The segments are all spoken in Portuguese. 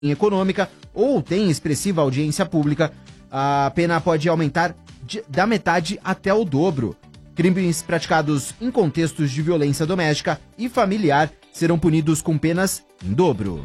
econômica ou tem expressiva audiência pública, a pena pode aumentar da metade até o dobro. Crimes praticados em contextos de violência doméstica e familiar serão punidos com penas em dobro.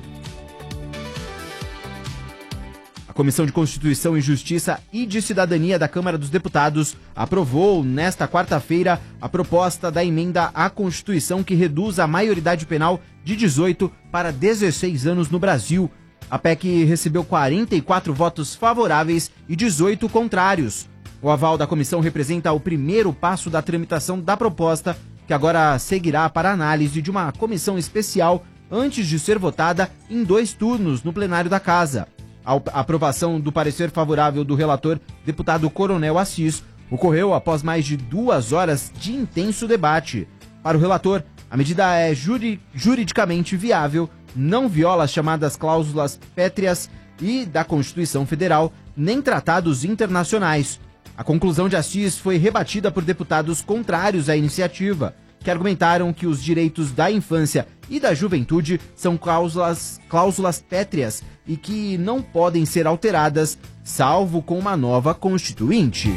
A Comissão de Constituição e Justiça e de Cidadania da Câmara dos Deputados aprovou nesta quarta-feira a proposta da emenda à Constituição que reduz a maioridade penal de 18 para 16 anos no Brasil. A PEC recebeu 44 votos favoráveis e 18 contrários. O aval da comissão representa o primeiro passo da tramitação da proposta, que agora seguirá para análise de uma comissão especial antes de ser votada em 2 turnos no plenário da Casa. A aprovação do parecer favorável do relator, deputado Coronel Assis, ocorreu após mais de 2 horas de intenso debate. Para o relator, a medida é juridicamente viável, não viola as chamadas cláusulas pétreas e da Constituição Federal, nem tratados internacionais. A conclusão de Assis foi rebatida por deputados contrários à iniciativa, que argumentaram que os direitos da infância e da juventude são cláusulas pétreas e que não podem ser alteradas, salvo com uma nova Constituinte.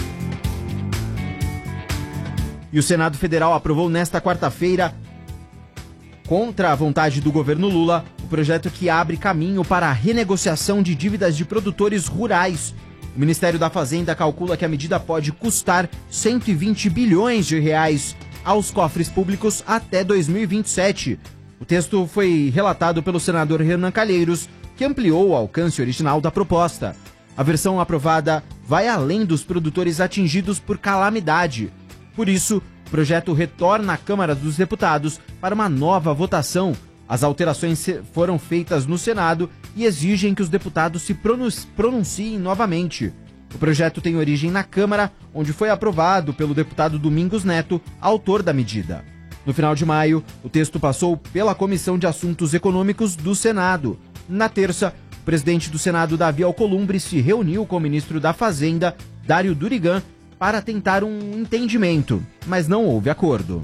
E o Senado Federal aprovou nesta quarta-feira, contra a vontade do governo Lula, o projeto que abre caminho para a renegociação de dívidas de produtores rurais. O Ministério da Fazenda calcula que a medida pode custar 120 bilhões de reais aos cofres públicos até 2027. O texto foi relatado pelo senador Renan Calheiros, que ampliou o alcance original da proposta. A versão aprovada vai além dos produtores atingidos por calamidade. Por isso, o projeto retorna à Câmara dos Deputados para uma nova votação. As alterações foram feitas no Senado e exigem que os deputados se pronunciem novamente. O projeto tem origem na Câmara, onde foi aprovado pelo deputado Domingos Neto, autor da medida. No final de maio, o texto passou pela Comissão de Assuntos Econômicos do Senado. Na terça, o presidente do Senado, Davi Alcolumbre, se reuniu com o ministro da Fazenda, Dário Durigan, para tentar um entendimento, mas não houve acordo.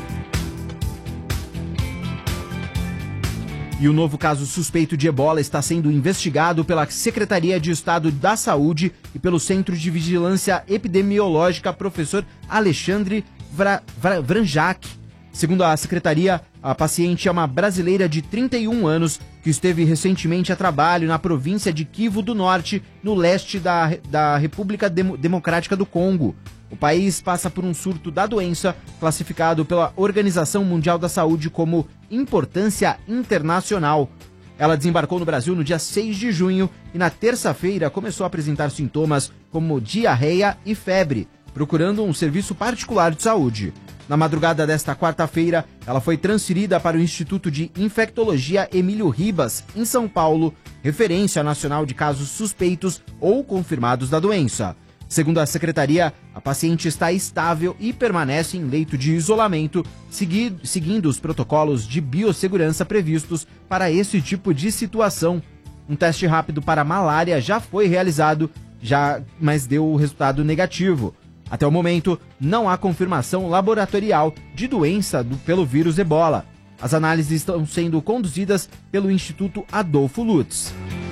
E o novo caso suspeito de ebola está sendo investigado pela Secretaria de Estado da Saúde e pelo Centro de Vigilância Epidemiológica, professor Alexandre Vranjak. Segundo a secretaria, a paciente é uma brasileira de 31 anos que esteve recentemente a trabalho na província de Kivu do Norte, no leste da República Democrática do Congo. O país passa por um surto da doença, classificado pela Organização Mundial da Saúde como importância internacional. Ela desembarcou no Brasil no dia 6 de junho e na terça-feira começou a apresentar sintomas como diarreia e febre, procurando um serviço particular de saúde. Na madrugada desta quarta-feira, ela foi transferida para o Instituto de Infectologia Emílio Ribas, em São Paulo, referência nacional de casos suspeitos ou confirmados da doença. Segundo a secretaria, a paciente está estável e permanece em leito de isolamento, seguindo os protocolos de biossegurança previstos para esse tipo de situação. Um teste rápido para malária já foi realizado, mas deu o resultado negativo. Até o momento, não há confirmação laboratorial de doença pelo vírus ebola. As análises estão sendo conduzidas pelo Instituto Adolfo Lutz.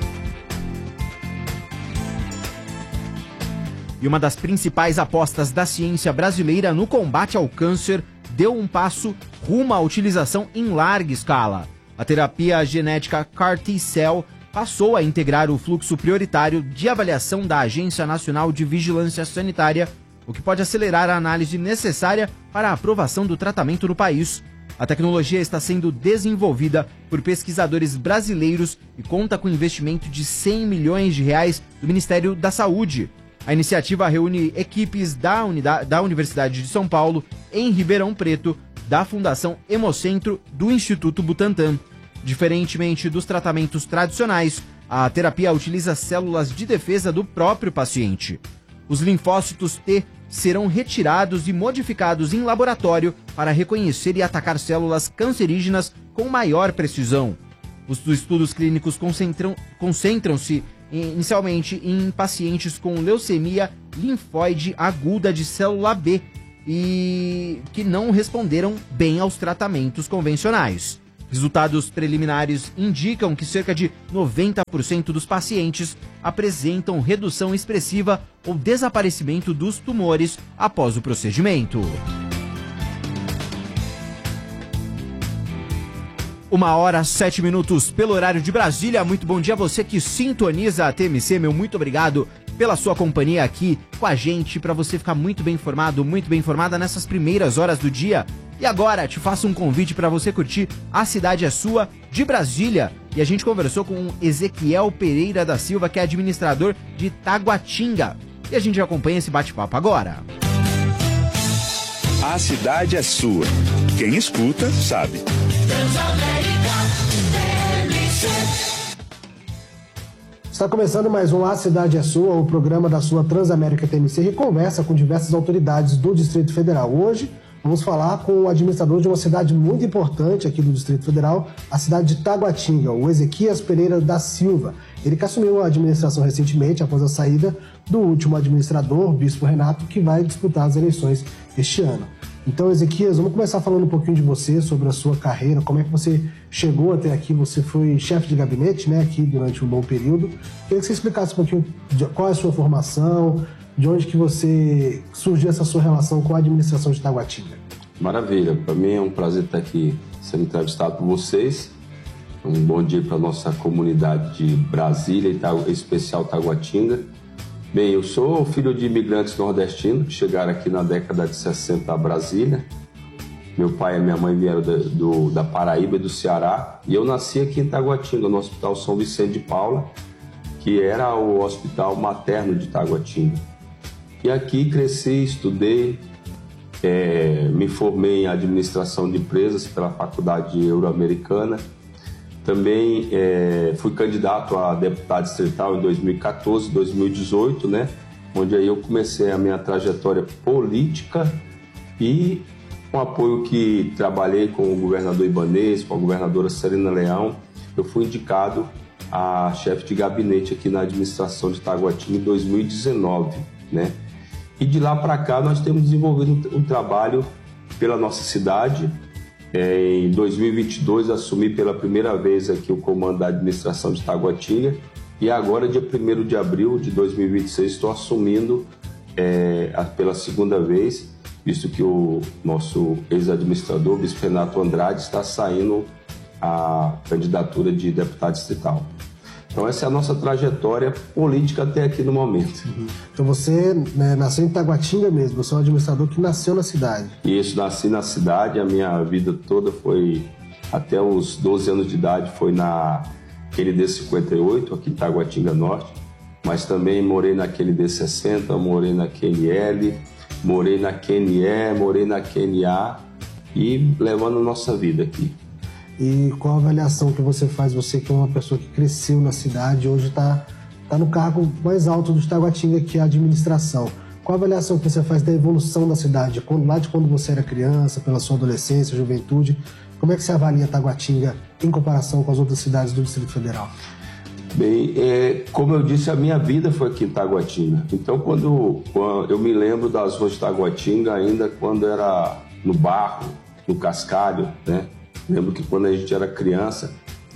E uma das principais apostas da ciência brasileira no combate ao câncer deu um passo rumo à utilização em larga escala. A terapia genética CAR T-Cell passou a integrar o fluxo prioritário de avaliação da Agência Nacional de Vigilância Sanitária, o que pode acelerar a análise necessária para a aprovação do tratamento no país. A tecnologia está sendo desenvolvida por pesquisadores brasileiros e conta com investimento de 100 milhões de reais do Ministério da Saúde. A iniciativa reúne equipes da Universidade de São Paulo, em Ribeirão Preto, da Fundação Hemocentro do Instituto Butantan. Diferentemente dos tratamentos tradicionais, a terapia utiliza células de defesa do próprio paciente. Os linfócitos T serão retirados e modificados em laboratório para reconhecer e atacar células cancerígenas com maior precisão. Os estudos clínicos concentram-se inicialmente em pacientes com leucemia linfóide aguda de célula B e que não responderam bem aos tratamentos convencionais. Resultados preliminares indicam que cerca de 90% dos pacientes apresentam redução expressiva ou desaparecimento dos tumores após o procedimento. 1h07 pelo horário de Brasília. Muito bom dia a você que sintoniza a TMC. Meu muito obrigado pela sua companhia aqui com a gente, para você ficar muito bem informado, muito bem informada nessas primeiras horas do dia. E agora te faço um convite para você curtir A Cidade é Sua, de Brasília. E a gente conversou com Ezequiel Pereira da Silva, que é administrador de Taguatinga. E a gente acompanha esse bate-papo agora. A cidade é sua. Quem escuta, sabe. Está começando mais um A Cidade é Sua, o programa da sua Transamérica TMC, que conversa com diversas autoridades do Distrito Federal. Hoje vamos falar com o administrador de uma cidade muito importante aqui do Distrito Federal, a cidade de Taguatinga, o Ezequiel Pereira da Silva. Ele que assumiu a administração recentemente, após a saída do último administrador, o Bispo Renato, que vai disputar as eleições este ano. Então, Ezequiel, vamos começar falando um pouquinho de você, sobre a sua carreira, como é que você chegou até aqui. Você foi chefe de gabinete, né, aqui durante um bom período. Queria que você explicasse um pouquinho de qual é a sua formação, de onde que você surgiu essa sua relação com a administração de Taguatinga. Maravilha, para mim é um prazer estar aqui sendo entrevistado por vocês. Um bom dia para a nossa comunidade de Brasília, em especial Taguatinga. Bem, eu sou filho de imigrantes nordestinos que chegaram aqui na década de 60 a Brasília. Meu pai e minha mãe vieram da Paraíba e do Ceará. E eu nasci aqui em Taguatinga, no Hospital São Vicente de Paula, que era o hospital materno de Taguatinga. E aqui cresci, estudei, me formei em administração de empresas pela Faculdade Euro-Americana. Também fui candidato a deputado distrital em 2014, 2018, né? Onde aí eu comecei a minha trajetória política e com apoio que trabalhei com o governador Ibanez, com a governadora Serena Leão, eu fui indicado a chefe de gabinete aqui na administração de Taguatinga em 2019, né? E de lá para cá nós temos desenvolvido um trabalho pela nossa cidade. Em 2022 assumi pela primeira vez aqui o comando da administração de Taguatinga e agora, dia 1º de abril de 2026, estou assumindo pela segunda vez, visto que o nosso ex-administrador, Bispo Renato Andrade, está saindo a candidatura de deputado distrital. Então essa é a nossa trajetória política até aqui no momento. Então você, né, nasceu em Taguatinga mesmo, você é um administrador que nasceu na cidade. Isso, nasci na cidade, a minha vida toda foi, até os 12 anos de idade, foi na QND 58, aqui em Taguatinga Norte, mas também morei na QND 60, morei na QNL, morei na QNE, morei na QNA e levando a nossa vida aqui. E qual a avaliação que você faz, você que é uma pessoa que cresceu na cidade, hoje está no cargo mais alto do Taguatinga, que é a administração. Qual a avaliação que você faz da evolução da cidade, lá de quando você era criança, pela sua adolescência, juventude? Como é que você avalia Taguatinga em comparação com as outras cidades do Distrito Federal? Bem, como eu disse, a minha vida foi aqui em Taguatinga. Então, quando eu me lembro das ruas de Taguatinga, ainda quando era no barro, no cascalho, né? Lembro que quando a gente era criança,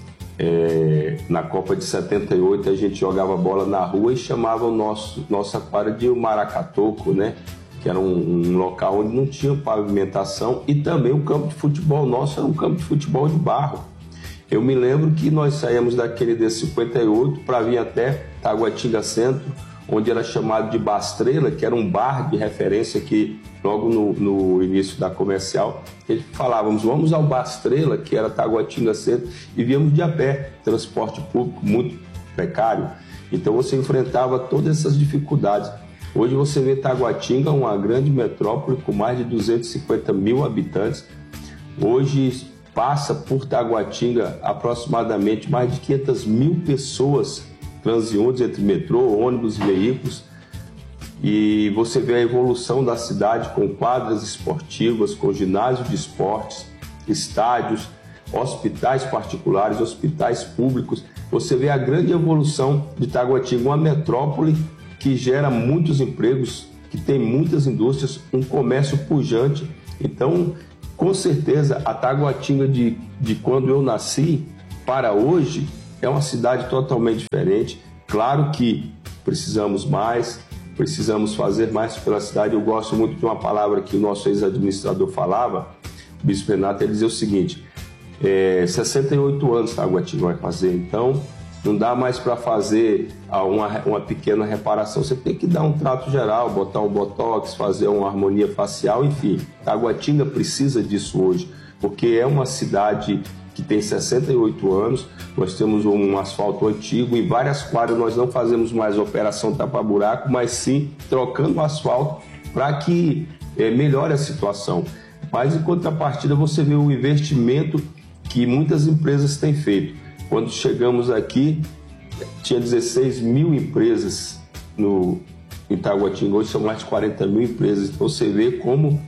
na Copa de 78, a gente jogava bola na rua e chamava nossa quadra de Maracatoco, né? Que era um local onde não tinha pavimentação, e também o campo de futebol nosso era um campo de futebol de barro. Eu me lembro que nós saímos daquele D58 para vir até Taguatinga Centro, onde era chamado de Bastrela, que era um bar de referência que logo no início da comercial, falávamos, vamos ao Bastrela, que era Taguatinga Centro, e víamos de a pé, transporte público muito precário. Então você enfrentava todas essas dificuldades. Hoje você vê Taguatinga, uma grande metrópole com mais de 250 mil habitantes. Hoje passa por Taguatinga aproximadamente mais de 500 mil pessoas transeuntes entre metrô, ônibus e veículos, e você vê a evolução da cidade com quadras esportivas, com ginásio de esportes, estádios, hospitais particulares, hospitais públicos. Você vê a grande evolução de Taguatinga, uma metrópole que gera muitos empregos, que tem muitas indústrias, um comércio pujante. Então, Com certeza, a Taguatinga de quando eu nasci para hoje é uma cidade totalmente diferente. Claro que precisamos fazer mais pela cidade. Eu gosto muito de uma palavra que o nosso ex-administrador falava, o Bispo Renato, ele dizia o seguinte: 68 anos Taguatinga vai fazer, então não dá mais para fazer uma pequena reparação. Você tem que dar um trato geral, botar um botox, fazer uma harmonia facial, enfim. Taguatinga precisa disso hoje, porque é uma cidade que tem 68 anos, nós temos um asfalto antigo, em várias quadras nós não fazemos mais operação tapa-buraco, mas sim trocando o asfalto para que melhore a situação. Mas em contrapartida você vê o investimento que muitas empresas têm feito. Quando chegamos aqui, tinha 16 mil empresas em Taguatinga, hoje são mais de 40 mil empresas. Então você vê como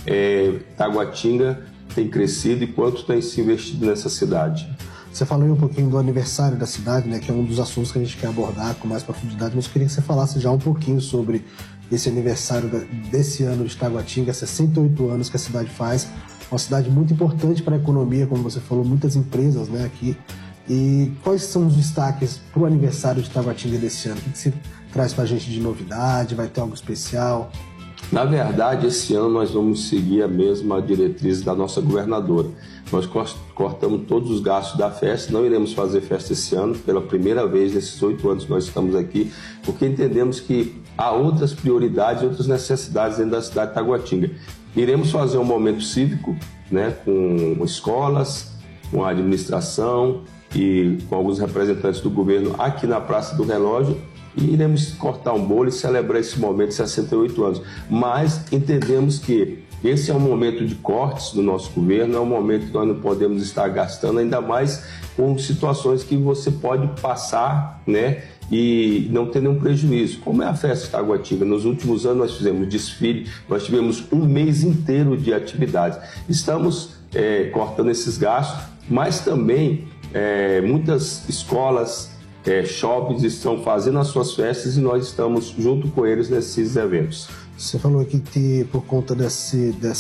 Taguatinga tem crescido e quanto tem se investido nessa cidade. Você falou um pouquinho do aniversário da cidade, né, que é um dos assuntos que a gente quer abordar com mais profundidade, mas eu queria que você falasse já um pouquinho sobre esse aniversário desse ano de Taguatinga, 68 anos que a cidade faz, uma cidade muito importante para a economia, como você falou, muitas empresas, né, aqui. E quais são os destaques para o aniversário de Taguatinga desse ano? O que você traz para a gente de novidade? Vai ter algo especial? Na verdade, esse ano nós vamos seguir a mesma diretriz da nossa governadora. Nós cortamos todos os gastos da festa, não iremos fazer festa esse ano, pela primeira vez nesses 8 anos que nós estamos aqui, porque entendemos que há outras prioridades, outras necessidades dentro da cidade de Taguatinga. Iremos fazer um momento cívico, né, com escolas, com a administração e com alguns representantes do governo aqui na Praça do Relógio, e iremos cortar um bolo e celebrar esse momento de 68 anos. Mas entendemos que esse é um momento de cortes do nosso governo, é um momento que nós não podemos estar gastando, ainda mais com situações que você pode passar, né, e não ter nenhum prejuízo. Como é a festa de Taguatinga? Nos últimos anos nós fizemos desfile, nós tivemos um mês inteiro de atividades. Estamos cortando esses gastos, mas também muitas escolas, shoppings estão fazendo as suas festas e nós estamos junto com eles nesses eventos. Você falou aqui que por conta dessa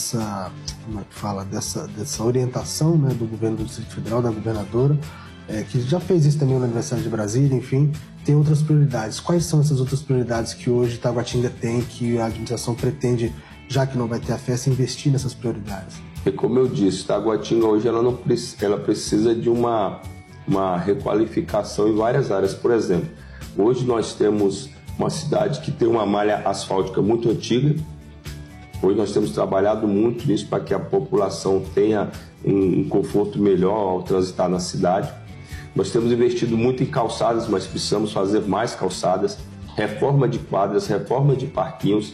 orientação, né, do governo do Distrito Federal, da governadora, que já fez isso também no aniversário de Brasília, enfim, tem outras prioridades. Quais são essas outras prioridades que hoje Taguatinga tem, que a administração pretende, já que não vai ter a festa, investir nessas prioridades? E como eu disse, Taguatinga hoje ela precisa de uma requalificação em várias áreas. Por exemplo, hoje nós temos uma cidade que tem uma malha asfáltica muito antiga. Hoje nós temos trabalhado muito nisso para que a população tenha um conforto melhor ao transitar na cidade. Nós temos investido muito em calçadas, mas precisamos fazer mais calçadas, reforma de quadras, reforma de parquinhos.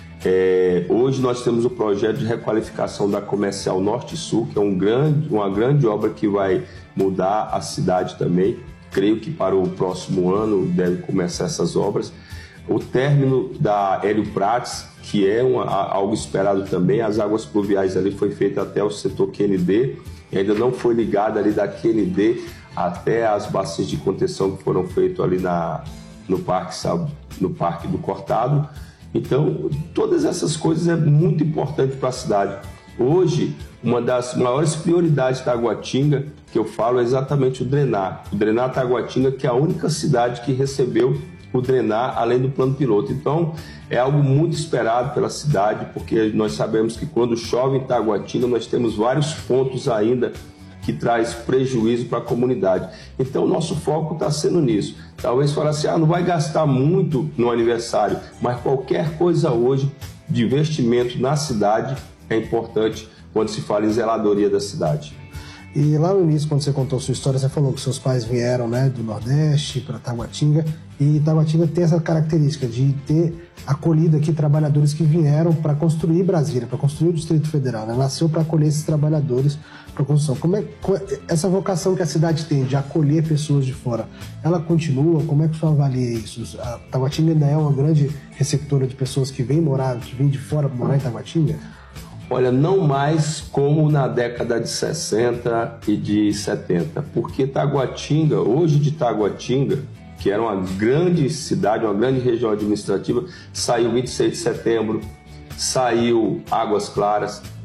Hoje nós temos o projeto de requalificação da Comercial Norte e Sul, que é uma grande obra que vai mudar a cidade também. Creio que para o próximo ano deve começar essas obras. O término da Hélio Prates, que é algo esperado também, as águas pluviais ali foi feita até o setor QND, e ainda não foi ligada ali da QND até as bacias de contenção que foram feitas ali no Parque do Cortado. Então, todas essas coisas é muito importante para a cidade. Hoje, uma das maiores prioridades da Taguatinga, que eu falo, é exatamente o drenar. O drenar Taguatinga, que é a única cidade que recebeu o drenar além do plano piloto. Então, é algo muito esperado pela cidade, porque nós sabemos que quando chove em Taguatinga, nós temos vários pontos ainda que traz prejuízo para a comunidade. Então, o nosso foco está sendo nisso. Talvez falar assim, não vai gastar muito no aniversário, mas qualquer coisa hoje de investimento na cidade é importante quando se fala em zeladoria da cidade. E lá no início, quando você contou a sua história, você falou que seus pais vieram, né, do Nordeste para Taguatinga, e Taguatinga tem essa característica de ter acolhido aqui trabalhadores que vieram para construir Brasília, para construir o Distrito Federal, né? Nasceu para acolher esses trabalhadores para a construção. Essa vocação que a cidade tem de acolher pessoas de fora, ela continua? Como é que você avalia isso? A Taguatinga ainda é uma grande receptora de pessoas que vêm de fora para morar em Taguatinga? Olha, não mais como na década de 60 e de 70, porque Taguatinga, hoje de Taguatinga, que era uma grande cidade, uma grande região administrativa, saiu 26 de setembro, saiu Águas Claras,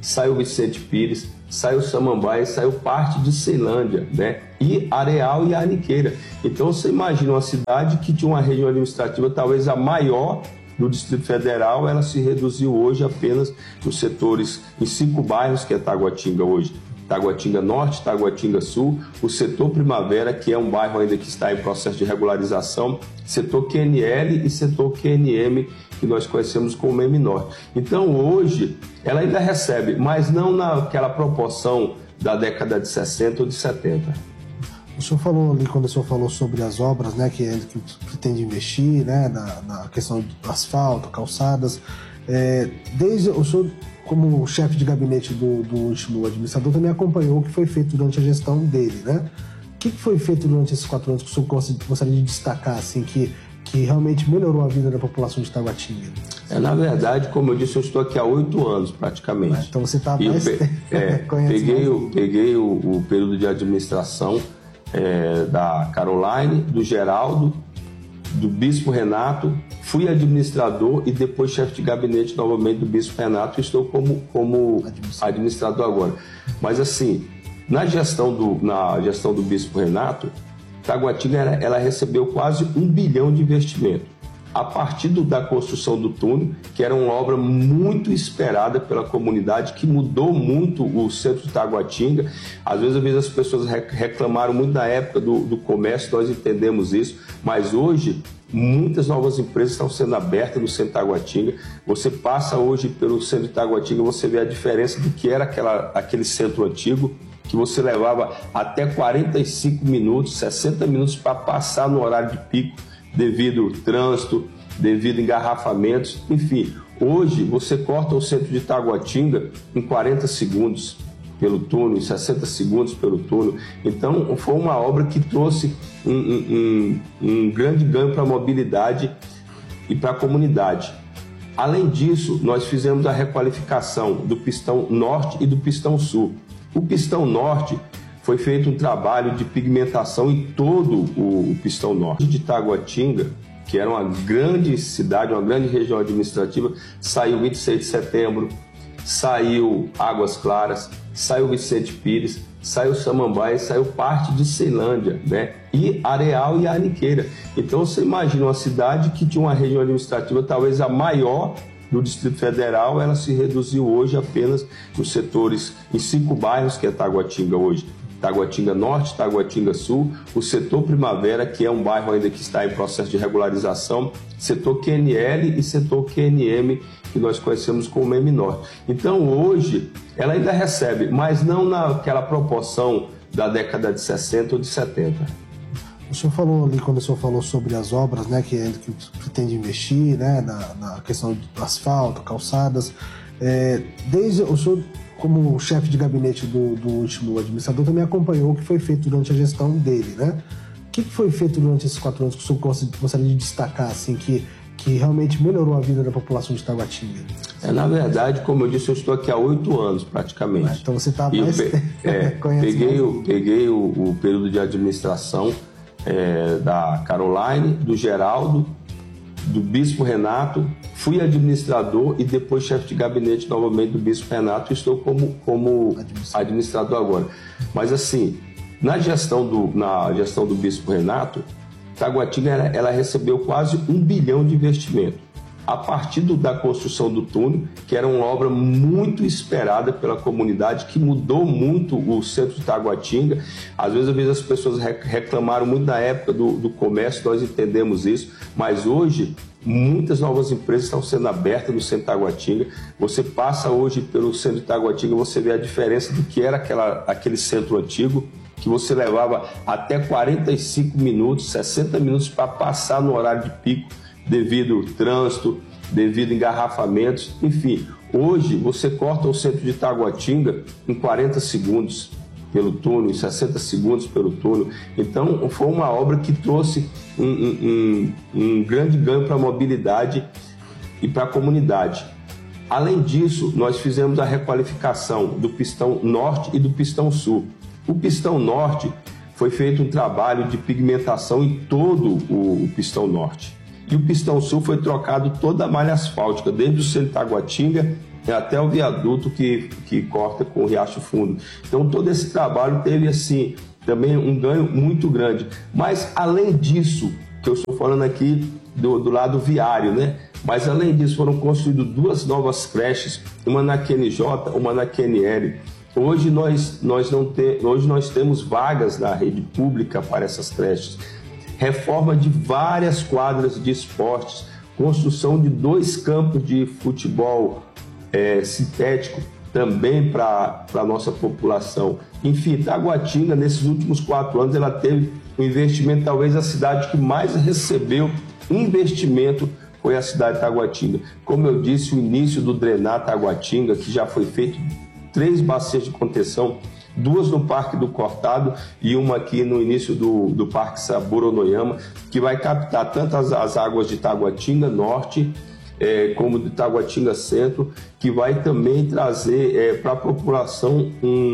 saiu Vicente Pires, saiu Samambaia, saiu parte de Ceilândia, né? E Areal e Aniqueira. Então você imagina uma cidade que tinha uma região administrativa talvez a maior do Distrito Federal, ela se reduziu hoje apenas nos setores, em 5 bairros, que é Taguatinga hoje. Taguatinga Norte, Taguatinga Sul, o setor Primavera, que é um bairro ainda que está em processo de regularização, setor QNL e setor QNM, que nós conhecemos como M Norte. Então hoje ela ainda recebe, mas não naquela proporção da década de 60 ou de 70. O senhor falou ali, quando o senhor falou sobre as obras, né, que pretende investir, né, na questão do asfalto, calçadas, desde o senhor, como chefe de gabinete do último administrador, também acompanhou o que foi feito durante a gestão dele, né? O que foi feito durante esses 4 anos que o senhor gostaria de destacar, assim, que realmente melhorou a vida da população de Taguatinga? Na verdade, como eu disse, eu estou aqui há 8 anos, praticamente. Então você está mais... Peguei o período de administração da Caroline, do Geraldo, do Bispo Renato, fui administrador e depois chefe de gabinete novamente do Bispo Renato, e estou como administrador agora. Mas assim, na gestão do Bispo Renato, Taguatinga ela recebeu quase 1 bilhão de investimento. A partir da construção do túnel, que era uma obra muito esperada pela comunidade, que mudou muito o centro de Taguatinga. Às vezes as pessoas reclamaram muito na época do comércio, nós entendemos isso, mas hoje muitas novas empresas estão sendo abertas no centro de Taguatinga. Você passa hoje pelo centro de Taguatinga, você vê a diferença do que era aquele centro antigo, que você levava até 45 minutos, 60 minutos para passar no horário de pico, devido ao trânsito, devido a engarrafamentos, enfim. Hoje você corta o centro de Taguatinga em 40 segundos pelo túnel, em 60 segundos pelo túnel. Então foi uma obra que trouxe um grande ganho para a mobilidade e para a comunidade. Além disso, nós fizemos a requalificação do pistão norte e do pistão sul. O pistão norte foi feito um trabalho de pigmentação em todo o pistão norte de Taguatinga, que era uma grande cidade, uma grande região administrativa. Saiu 26 de setembro, saiu Águas Claras, saiu Vicente Pires, saiu Samambaia, saiu parte de Ceilândia, né? E Areal e Aniqueira. Então você imagina uma cidade que tinha uma região administrativa talvez a maior do Distrito Federal, ela se reduziu hoje apenas nos setores, em 5 bairros, que é Taguatinga hoje. Taguatinga Norte, Taguatinga Sul, o setor Primavera, que é um bairro ainda que está em processo de regularização, setor QNL e setor QNM, que nós conhecemos como M Norte. Então hoje ela ainda recebe, mas não naquela proporção da década de 60 ou de 70. O senhor falou ali, quando o senhor falou sobre as obras, né, que pretende investir, né, na questão do asfalto, calçadas, desde o senhor, como chefe de gabinete do último administrador, também acompanhou o que foi feito durante a gestão dele, né? O que foi feito durante esses 4 anos que o senhor gostaria de destacar, assim, que realmente melhorou a vida da população de Taguatinga? Na verdade, como eu disse, eu estou aqui há 8 anos, praticamente. Então você está mais... Peguei o período de administração da Caroline, do Geraldo, do Bispo Renato, fui administrador e depois chefe de gabinete novamente do Bispo Renato, e estou como administrador agora. Mas assim, na gestão do Bispo Renato, Taguatinga ela recebeu quase 1 bilhão de investimento. A partir da construção do túnel, que era uma obra muito esperada pela comunidade, que mudou muito o centro de Taguatinga. Às vezes as pessoas reclamaram muito na época do comércio, nós entendemos isso, mas hoje muitas novas empresas estão sendo abertas no centro de Taguatinga. Você passa hoje pelo centro de Taguatinga, você vê a diferença do que era aquele centro antigo, que você levava até 45 minutos, 60 minutos para passar no horário de pico, devido ao trânsito, devido a engarrafamentos, enfim. Hoje você corta o centro de Taguatinga em 40 segundos pelo túnel, em 60 segundos pelo túnel. Então foi uma obra que trouxe um grande ganho para a mobilidade e para a comunidade. Além disso, nós fizemos a requalificação do pistão norte e do pistão sul. O pistão norte foi feito um trabalho de pigmentação em todo o pistão norte. E o pistão sul foi trocado toda a malha asfáltica, desde o centro de Taguatinga até o viaduto que corta com o Riacho Fundo. Então todo esse trabalho teve assim também um ganho muito grande. Mas além disso, que eu estou falando aqui do lado viário, né? Mas além disso foram construídas 2 novas creches, uma na QNJ, uma na QNL. Hoje nós temos vagas na rede pública para essas creches. Reforma de várias quadras de esportes, construção de 2 campos de futebol sintético também para a nossa população. Enfim, Taguatinga, nesses últimos 4 anos, ela teve um investimento, talvez a cidade que mais recebeu investimento foi a cidade de Taguatinga. Como eu disse, o início do Drenar Taguatinga, que já foi feito 3 bacias de contenção, 2 no Parque do Cortado e uma aqui no início do Parque Saboronoyama, que vai captar tanto as águas de Taguatinga Norte como de Taguatinga Centro, que vai também trazer para a população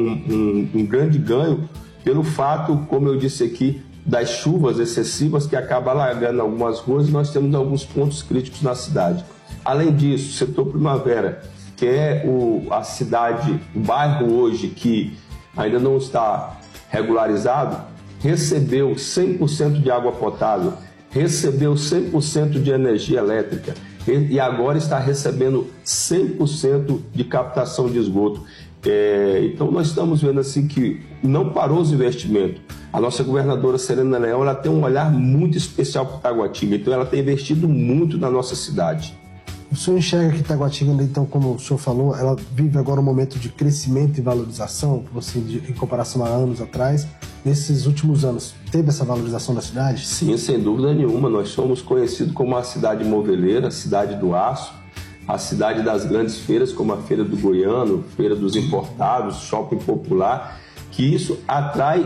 um grande ganho pelo fato, como eu disse aqui, das chuvas excessivas que acabam alagando algumas ruas, e nós temos alguns pontos críticos na cidade. Além disso, o setor Primavera, que é a cidade, o bairro hoje que ainda não está regularizado, recebeu 100% de água potável, recebeu 100% de energia elétrica e agora está recebendo 100% de captação de esgoto. Então nós estamos vendo assim que não parou os investimentos. A nossa governadora Serena Leão, ela tem um olhar muito especial para Taguatinga, então ela tem investido muito na nossa cidade. O senhor enxerga que Taguatinga, então, como o senhor falou, ela vive agora um momento de crescimento e valorização, assim, em comparação a anos atrás. Nesses últimos anos, teve essa valorização da cidade? Sim, sem dúvida nenhuma. Nós somos conhecidos como a cidade moveleira, a cidade do aço, a cidade das grandes feiras, como a Feira do Goiano, Feira dos Importados, Shopping Popular, que isso atrai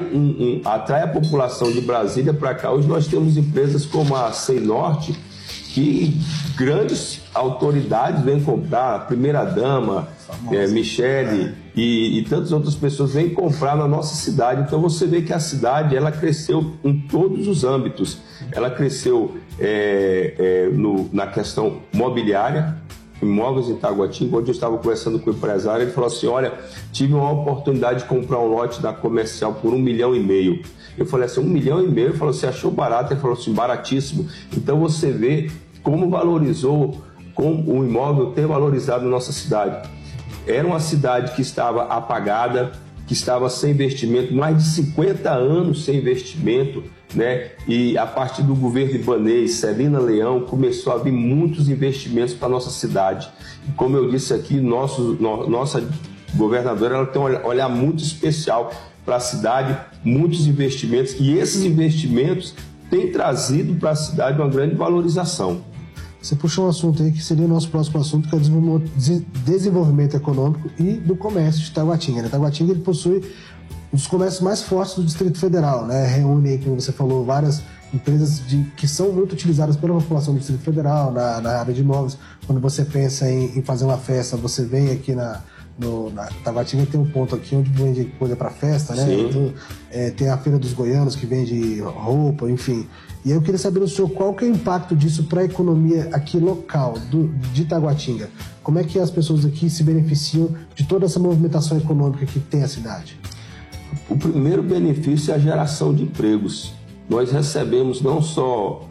a população de Brasília para cá. Hoje nós temos empresas como a Seinorte, que grandes autoridades vêm comprar, a primeira-dama, Michele e tantas outras pessoas vêm comprar na nossa cidade. Então você vê que a cidade ela cresceu em todos os âmbitos. Ela cresceu na questão mobiliária, imóveis em Taguatinga. Onde eu estava conversando com o empresário, ele falou assim: olha, tive uma oportunidade de comprar um lote da Comercial por R$1,5 milhão. Eu falei assim, R$1,5 milhão? Ele falou, você achou barato? Ele falou assim, baratíssimo. Então você vê como valorizou, como o imóvel tem valorizado na nossa cidade. Era uma cidade que estava apagada, que estava sem investimento, mais de 50 anos sem investimento, né? E a partir do governo Ibanez, Celina Leão, começou a vir muitos investimentos para a nossa cidade. E como eu disse aqui, nossa governadora ela tem um olhar muito especial para a cidade, muitos investimentos, e esses investimentos têm trazido para a cidade uma grande valorização. Você puxou um assunto aí que seria o nosso próximo assunto, que é o desenvolvimento econômico e do comércio de Taguatinga, né? Taguatinga ele possui um dos comércios mais fortes do Distrito Federal, né? Reúne aí, como você falou, várias empresas que são muito utilizadas pela população do Distrito Federal, na área de imóveis. Quando você pensa em fazer uma festa, você vem aqui na Taguatinga, tem um ponto aqui onde vende coisa para festa, né? Então, tem a Feira dos Goianos, que vende roupa, enfim. E eu queria saber do senhor qual que é o impacto disso para a economia aqui local, de Taguatinga. Como é que as pessoas aqui se beneficiam de toda essa movimentação econômica que tem a cidade? O primeiro benefício é a geração de empregos. Nós recebemos não só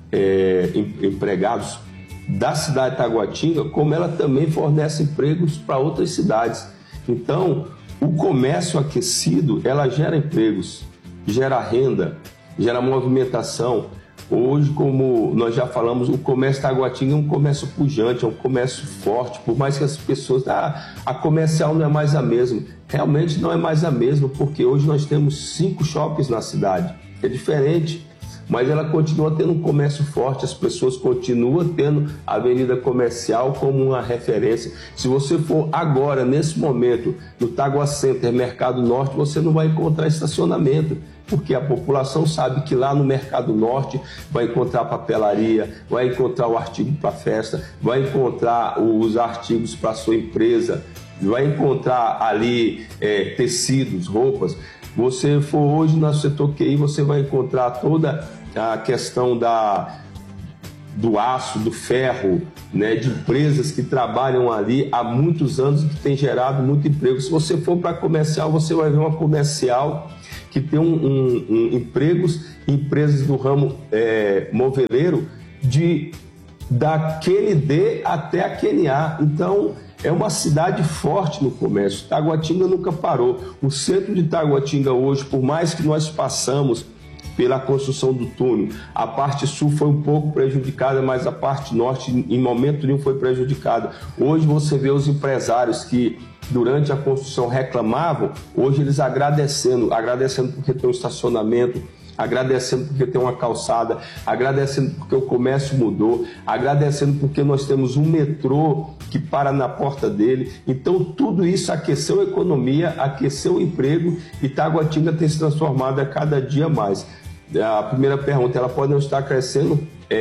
empregados da cidade de Taguatinga, como ela também fornece empregos para outras cidades. Então, o comércio aquecido, ela gera empregos, gera renda, gera movimentação. Hoje, como nós já falamos, o comércio Taguatinga é um comércio pujante, é um comércio forte, por mais que as pessoas... a comercial não é mais a mesma. Realmente não é mais a mesma, porque hoje nós temos 5 shoppings na cidade. É diferente, mas ela continua tendo um comércio forte, as pessoas continuam tendo a avenida comercial como uma referência. Se você for agora, nesse momento, no Tagua Center, Mercado Norte, você não vai encontrar estacionamento, porque a população sabe que lá no Mercado Norte vai encontrar papelaria, vai encontrar o artigo para festa, vai encontrar os artigos para sua empresa, vai encontrar ali tecidos, roupas. Você for hoje no setor QI, você vai encontrar toda a questão do aço, do ferro, né, de empresas que trabalham ali há muitos anos e que tem gerado muito emprego. Se você for para comercial, você vai ver uma comercial que tem empresas do ramo moveleiro da QND até a QNA. Então, é uma cidade forte no comércio. Taguatinga nunca parou. O centro de Taguatinga hoje, por mais que nós passamos pela construção do túnel, a parte sul foi um pouco prejudicada, mas a parte norte em momento nenhum foi prejudicada. Hoje você vê os empresários que durante a construção reclamavam, hoje eles agradecendo porque tem um estacionamento, agradecendo porque tem uma calçada, agradecendo porque o comércio mudou, agradecendo porque nós temos um metrô que para na porta dele. Então tudo isso aqueceu a economia, aqueceu o emprego e Taguatinga tem se transformado a cada dia mais. A primeira pergunta, ela pode não estar crescendo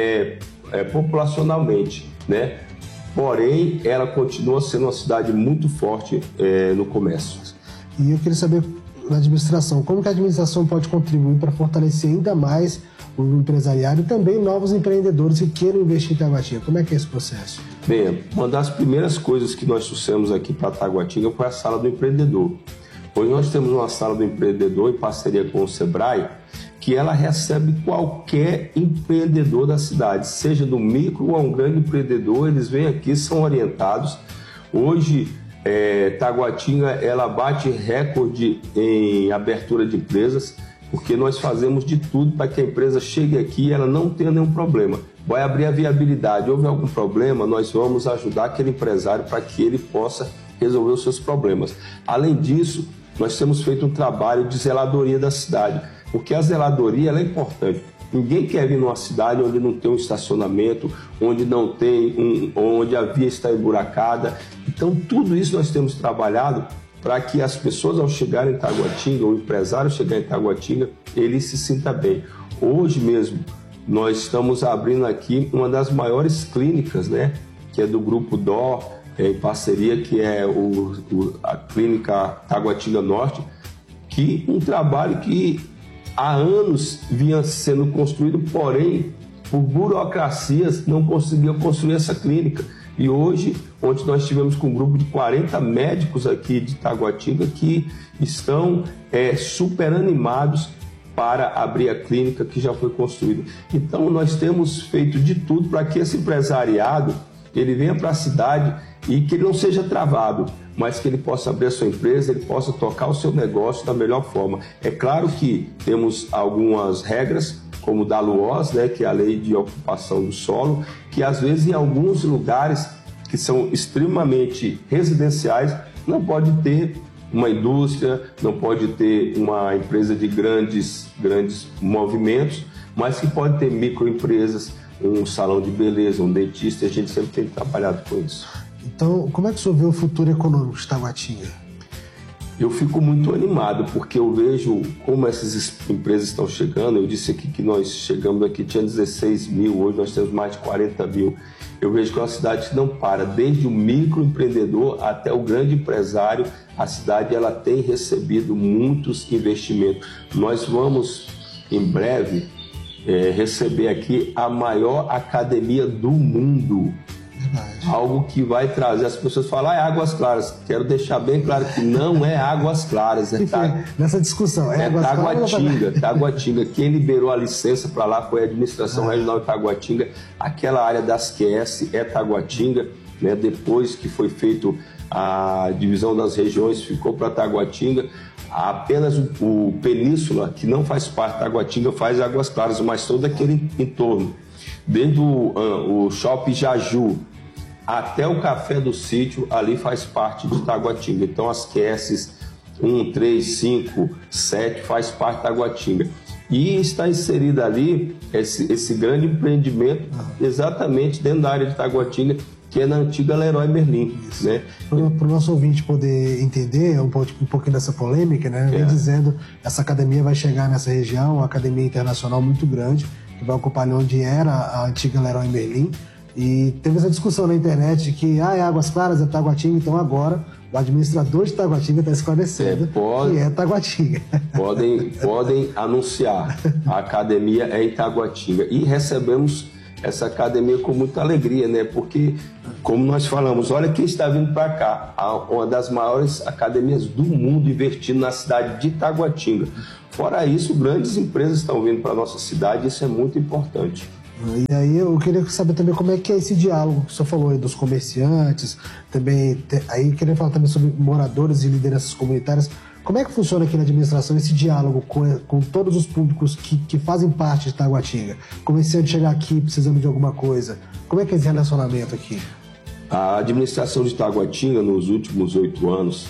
populacionalmente, né? Porém, ela continua sendo uma cidade muito forte no comércio. E eu queria saber, na administração, como que a administração pode contribuir para fortalecer ainda mais o empresariado e também novos empreendedores que queiram investir em Taguatinga? Como é que é esse processo? Bem, uma das primeiras coisas que nós trouxemos aqui para Taguatinga foi a Sala do Empreendedor. Hoje nós temos uma Sala do Empreendedor em parceria com o Sebrae, que ela recebe qualquer empreendedor da cidade, seja do micro ou um grande empreendedor, eles vêm aqui, são orientados. Hoje, Taguatinga, ela bate recorde em abertura de empresas, porque nós fazemos de tudo para que a empresa chegue aqui e ela não tenha nenhum problema. Vai abrir a viabilidade, houve algum problema, nós vamos ajudar aquele empresário para que ele possa resolver os seus problemas. Além disso, nós temos feito um trabalho de zeladoria da cidade, porque a zeladoria ela é importante. Ninguém quer vir numa cidade onde não tem um estacionamento, onde a via está emburacada. Então, tudo isso nós temos trabalhado para que as pessoas, ao chegarem em Taguatinga, o empresário chegar em Taguatinga, ele se sinta bem. Hoje mesmo, nós estamos abrindo aqui uma das maiores clínicas, né, que é do Grupo DOR, em parceria, que é a Clínica Taguatinga Norte, que um trabalho que há anos vinha sendo construído, porém, por burocracias, não conseguiam construir essa clínica. E hoje, onde nós estivemos com um grupo de 40 médicos aqui de Taguatinga que estão super animados para abrir a clínica que já foi construída. Então, nós temos feito de tudo para que esse empresariado ele venha para a cidade e que ele não seja travado, mas que ele possa abrir a sua empresa, ele possa tocar o seu negócio da melhor forma. É claro que temos algumas regras, como da LUOS, né, que é a Lei de Ocupação do Solo, que às vezes em alguns lugares que são extremamente residenciais, não pode ter uma indústria, não pode ter uma empresa de grandes movimentos, mas que pode ter microempresas, um salão de beleza, um dentista, e a gente sempre tem trabalhado com isso. Então, como é que o senhor vê o futuro econômico de Taguatinga? Eu fico muito animado, porque eu vejo como essas empresas estão chegando. Eu disse aqui que nós chegamos aqui, tinha 16 mil, hoje nós temos mais de 40 mil. Eu vejo que é uma cidade que não para, desde o microempreendedor até o grande empresário, a cidade ela tem recebido muitos investimentos. Nós vamos, em breve, receber aqui a maior academia do mundo. Verdade. Algo que vai trazer, as pessoas falam, é Águas Claras. Quero deixar bem claro que não é Águas Claras. Nessa discussão, é Taguatinga. Taguatinga. Quem liberou a licença para lá foi a Administração Regional de Taguatinga. Aquela área das QS é Taguatinga, né? Depois que foi feito a divisão das regiões, ficou para Taguatinga. Apenas o Península, que não faz parte de Taguatinga, faz Águas Claras, mas todo aquele entorno. Desde o Shopping Jaju até o Café do Sítio, ali faz parte de Taguatinga. Então as QS 1, 3, 5, 7 faz parte de Taguatinga. E está inserida ali esse grande empreendimento exatamente dentro da área de Taguatinga, que é na antiga Leroy Merlin. Né? Para o nosso ouvinte poder entender um pouquinho dessa polêmica, né? Vem dizendo essa academia vai chegar nessa região, uma academia internacional muito grande, que vai ocupar ali onde era a antiga Leroy Merlin. E teve essa discussão na internet de que é Águas Claras, é Taguatinga, então agora o administrador de Taguatinga está esclarecendo que é Taguatinga. Podem anunciar, a academia é em Taguatinga. E recebemos essa academia com muita alegria, né? Porque, como nós falamos, olha quem está vindo para cá, uma das maiores academias do mundo investindo na cidade de Taguatinga. Fora isso, grandes empresas estão vindo para a nossa cidade e isso é muito importante. E aí eu queria saber também como é que é esse diálogo que o senhor falou aí dos comerciantes, também, aí queria falar também sobre moradores e lideranças comunitárias. Como é que funciona aqui na administração esse diálogo com todos os públicos que fazem parte de Taguatinga? Comerciante chegar aqui precisando de alguma coisa, como é que é esse relacionamento aqui? A administração de Taguatinga, nos últimos 8 anos,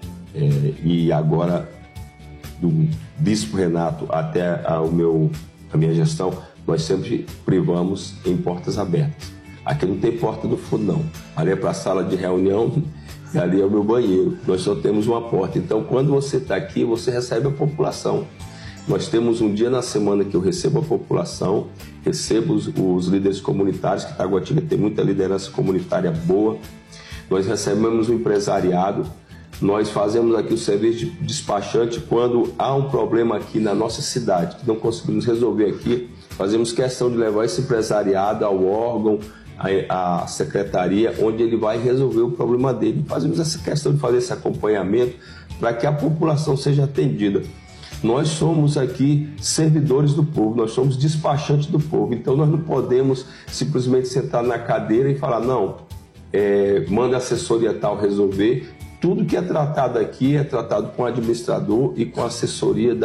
e agora do Bispo Renato até a minha gestão, nós sempre privamos em portas abertas. Aqui não tem porta do fundo, não. Ali é para a sala de reunião e ali é o meu banheiro. Nós só temos uma porta. Então, quando você está aqui, você recebe a população. Nós temos um dia na semana que eu recebo a população, recebo os líderes comunitários, que Taguatinga tem muita liderança comunitária boa. Nós recebemos o empresariado. Nós fazemos aqui o serviço de despachante quando há um problema aqui na nossa cidade, que não conseguimos resolver aqui. Fazemos questão de levar esse empresariado ao órgão, à secretaria, onde ele vai resolver o problema dele. Fazemos essa questão de fazer esse acompanhamento para que a população seja atendida. Nós somos aqui servidores do povo, nós somos despachantes do povo, então nós não podemos simplesmente sentar na cadeira e falar, não, manda a assessoria tal resolver. Tudo que é tratado aqui é tratado com o administrador e com a assessoria